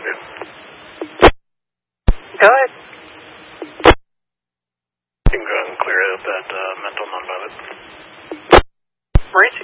help you? Go ahead. You can go ahead and clear up that mental nonviolent. Maurice,